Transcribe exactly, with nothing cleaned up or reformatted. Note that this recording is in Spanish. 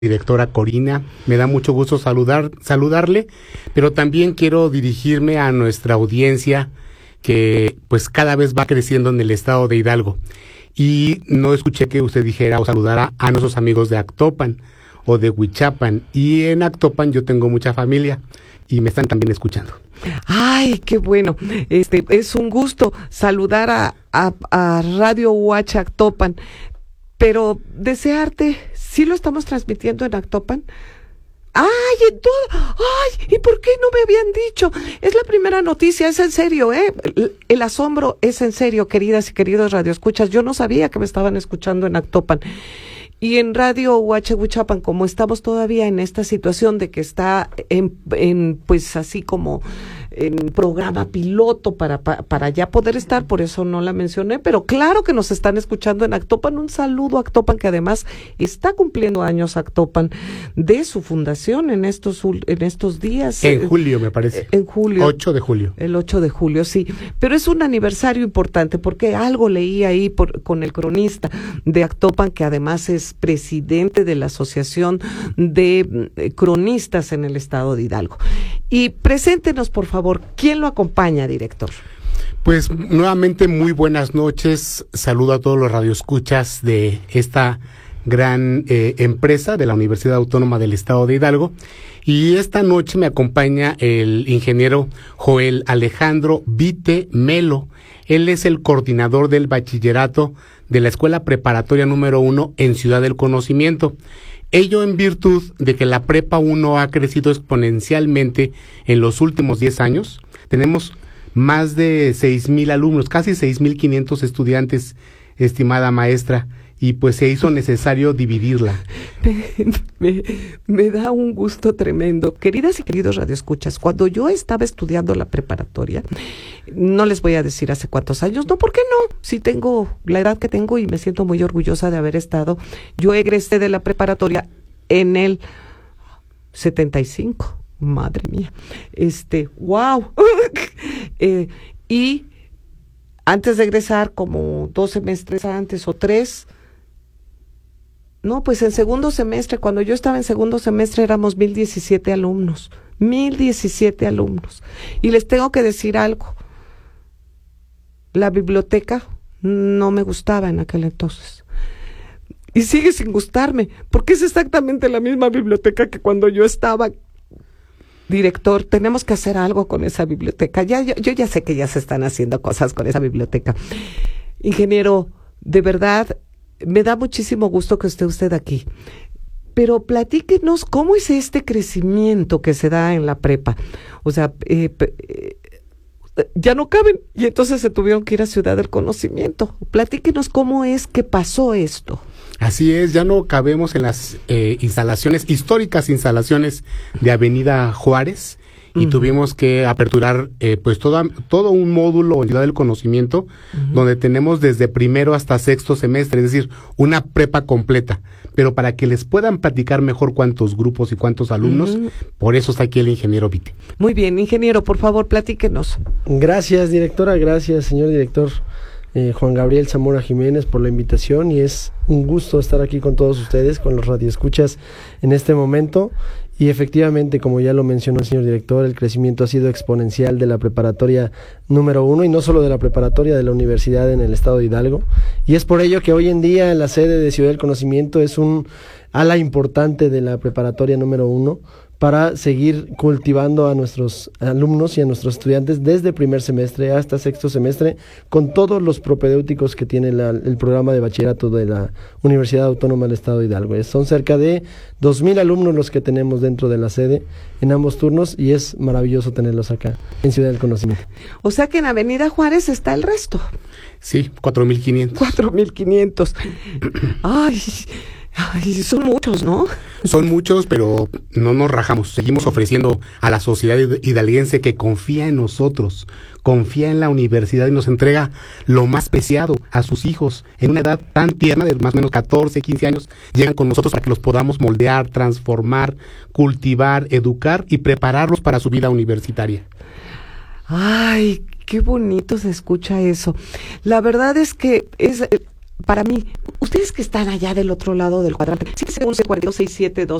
directora Corina, me da mucho gusto saludar, saludarle, pero también quiero dirigirme a nuestra audiencia que pues cada vez va creciendo en el estado de Hidalgo. Y no escuché que usted dijera o saludara a nuestros amigos de Actopan o de Huichapan. Y en Actopan yo tengo mucha familia y me están también escuchando. Ay, qué bueno. Este es un gusto saludar a, a, a Radio Huacha Actopan, pero desearte, ¿sí lo estamos transmitiendo en Actopan? ¡Ay, en todo! ¡Ay! ¿Y por qué no me habían dicho? Es la primera noticia, es en serio, ¿eh? El, el asombro es en serio, queridas y queridos radioescuchas. Yo no sabía que me estaban escuchando en Actopan. Y en Radio Huacha Huichapan, como estamos todavía en esta situación de que está en, en pues así como en programa piloto para, para, para ya poder estar, por eso no la mencioné, pero claro que nos están escuchando en Actopan. Un saludo a Actopan, que además está cumpliendo años Actopan de su fundación en estos en estos días. En julio, me parece. En julio. ocho de julio. El ocho de julio, sí. Pero es un aniversario importante porque algo leí ahí por, con el cronista de Actopan, que además es presidente de la Asociación de eh, Cronistas en el estado de Hidalgo. Y preséntenos, por favor, ¿quién lo acompaña, director? Pues nuevamente muy buenas noches, saludo a todos los radioescuchas de esta gran eh, empresa de la Universidad Autónoma del Estado de Hidalgo, y esta noche me acompaña el ingeniero Joel Alejandro Vite Melo. Él es el coordinador del bachillerato de la Escuela Preparatoria número uno en Ciudad del Conocimiento. Ello en virtud de que la Prepa uno ha crecido exponencialmente en los últimos diez años. Tenemos más de seis mil alumnos, casi seis mil quinientos estudiantes, estimada maestra, y pues se hizo necesario dividirla. Me, me, me da un gusto tremendo. Queridas y queridos radioescuchas, cuando yo estaba estudiando la preparatoria, no les voy a decir hace cuántos años, no, ¿por qué no? Sí tengo la edad que tengo y me siento muy orgullosa de haber estado. Yo egresé de la preparatoria en el setenta y cinco. Madre mía. Este, wow. eh, y antes de egresar, como dos semestres antes o tres, no, pues en segundo semestre, cuando yo estaba en segundo semestre éramos mil diecisiete alumnos, mil diecisiete alumnos. Y les tengo que decir algo, la biblioteca no me gustaba en aquel entonces. Y sigue sin gustarme, porque es exactamente la misma biblioteca que cuando yo estaba. Director, tenemos que hacer algo con esa biblioteca. Ya, yo, yo ya sé que ya se están haciendo cosas con esa biblioteca. Ingeniero, de verdad, me da muchísimo gusto que esté usted aquí. Pero platíquenos cómo es este crecimiento que se da en la prepa. O sea, eh, eh, ya no caben y entonces se tuvieron que ir a Ciudad del Conocimiento. Platíquenos cómo es que pasó esto. Así es, ya no cabemos en las eh, instalaciones, históricas instalaciones de Avenida Juárez, y uh-huh. tuvimos que aperturar eh, pues toda, todo un módulo en Ciudad del Conocimiento, uh-huh. donde tenemos desde primero hasta sexto semestre, es decir, una prepa completa. Pero para que les puedan platicar mejor cuántos grupos y cuántos alumnos, uh-huh. por eso está aquí el ingeniero Vite. Muy bien, ingeniero, por favor, platíquenos. Gracias, directora, gracias, señor director. Eh, Juan Gabriel Zamora Jiménez, por la invitación, y es un gusto estar aquí con todos ustedes, con los radioescuchas en este momento. Y efectivamente, como ya lo mencionó el señor director, el crecimiento ha sido exponencial de la preparatoria número uno, y no solo de la preparatoria, de la universidad en el estado de Hidalgo, y es por ello que hoy en día la sede de Ciudad del Conocimiento es un ala importante de la preparatoria número uno, para seguir cultivando a nuestros alumnos y a nuestros estudiantes desde primer semestre hasta sexto semestre, con todos los propedéuticos que tiene la, el programa de bachillerato de la Universidad Autónoma del Estado de Hidalgo. Son cerca de dos mil alumnos los que tenemos dentro de la sede en ambos turnos, y es maravilloso tenerlos acá en Ciudad del Conocimiento. O sea que en Avenida Juárez está el resto. Sí, cuatro mil quinientos. cuatro mil quinientos. Ay... Ay, son muchos, ¿no? Son muchos, pero no nos rajamos. Seguimos ofreciendo a la sociedad hidalguense que confía en nosotros, confía en la universidad y nos entrega lo más preciado a sus hijos. En una edad tan tierna, de más o menos catorce, quince años, llegan con nosotros para que los podamos moldear, transformar, cultivar, educar y prepararlos para su vida universitaria. Ay, qué bonito se escucha eso. La verdad es que es... para mí, ustedes que están allá del otro lado del cuadrante, sí, once cuarenta y dos sesenta y siete dos